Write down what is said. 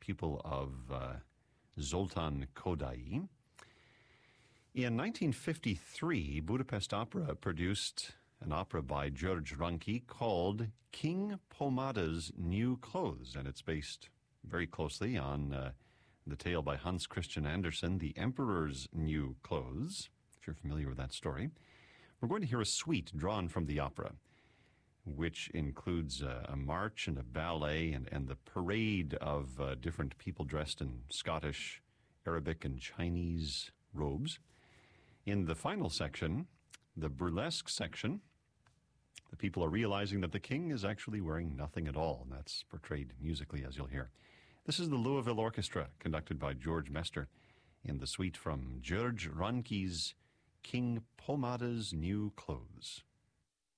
pupil of Zoltan Kodaly. In 1953, Budapest Opera produced an opera by George Rönky called King Pomada's New Clothes, and it's based very closely on the tale by Hans Christian Andersen, The Emperor's New Clothes, if you're familiar with that story. We're going to hear a suite drawn from the opera, which includes a march and a ballet and the parade of different people dressed in Scottish, Arabic, and Chinese robes. In the final section, the burlesque section, the people are realizing that the king is actually wearing nothing at all, and that's portrayed musically, as you'll hear. This is the Louisville Orchestra, conducted by George Mester, in the suite from George Rönky's King Pomada's New Clothes.